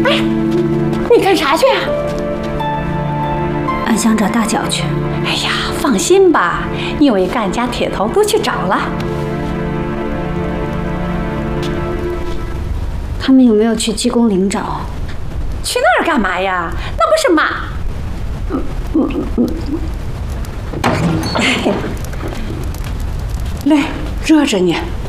哎，你干啥去啊？ 俺想找大脚去。 哎呀，放心吧，因为干家铁头都去找了。 他们有没有去鸡公岭找？ 去那儿干嘛呀？那不是马……来，热着呢。